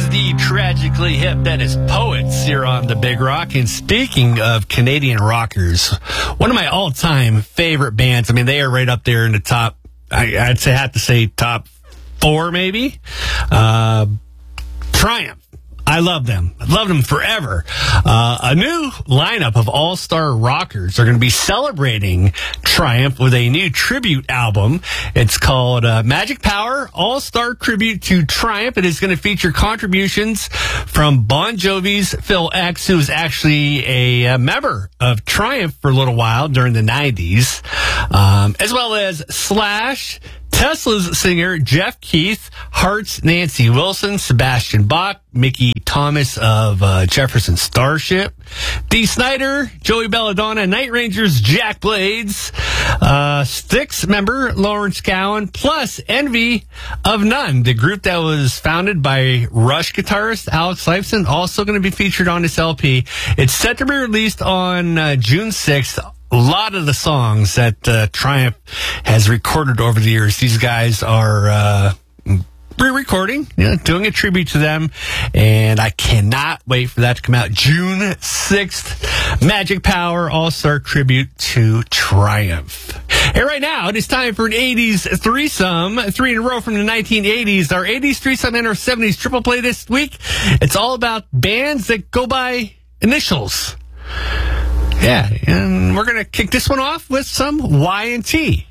is the Tragically Hip Dennis Poets here on the Big Rock. And speaking of Canadian rockers, one of my all-time favorite bands, I mean, they are right up there in the top, I'd say, have to say top 4 maybe. Triumph. I love them. I've loved them forever. A new lineup of all-star rockers are going to be celebrating Triumph with a new tribute album. It's called Magic Power All-Star Tribute to Triumph. It is going to feature contributions from Bon Jovi's Phil X, who was actually a member of Triumph for a little while during the 90s, as well as Slash, Tesla's singer Jeff Keith, Heart's Nancy Wilson, Sebastian Bach, Mickey Thomas of Jefferson Starship, Dee Snider, Joey Belladonna, Night Rangers, Jack Blades, Styx member Lawrence Cowan, plus Envy of None, the group that was founded by Rush guitarist Alex Lifeson, also going to be featured on this LP. It's set to be released on June 6th. A lot of the songs that Triumph has recorded over the years, these guys are re-recording, doing a tribute to them, and I cannot wait for that to come out June 6th. Magic Power All-Star Tribute to Triumph. Hey, right now, it is time for an 80s threesome, 3 in a row from the 1980s. Our 80s threesome and our 70s triple play this week. It's all about bands that go by initials. Yeah, and we're going to kick this one off with some Y&T.